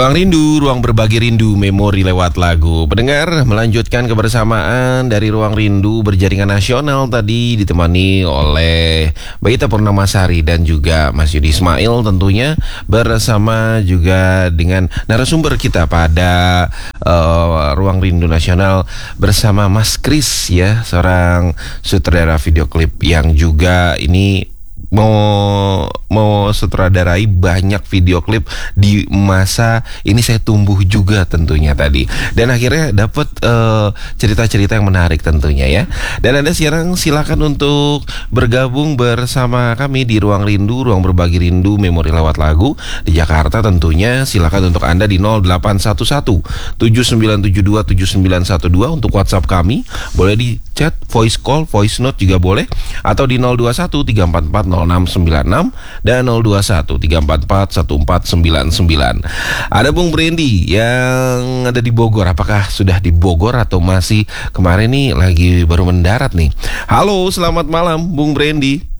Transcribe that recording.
Ruang Rindu, ruang berbagi rindu, memori lewat lagu. Pendengar, melanjutkan kebersamaan dari Ruang Rindu berjaringan nasional tadi ditemani oleh Mbak Ita Purnamasari dan juga Mas Yudi Ismail tentunya, bersama juga dengan narasumber kita pada Ruang Rindu Nasional bersama Mas Kris ya, seorang sutradara video klip yang juga ini mau sutradarai banyak video klip di masa ini. Saya tumbuh juga tentunya tadi, dan akhirnya dapat cerita-cerita yang menarik tentunya ya. Dan Anda sekarang silakan untuk bergabung bersama kami di Ruang Rindu, ruang berbagi rindu, memori lewat lagu di Jakarta tentunya. Silakan untuk Anda di 0811 7972 7912 untuk WhatsApp kami, boleh di chat, voice call, voice note juga boleh, atau di 021 344 0696 dan 021 344 1499. Ada Bung Brandy yang ada di Bogor. Apakah sudah di Bogor atau masih kemarin nih lagi baru mendarat nih? Halo, selamat malam Bung Brandy.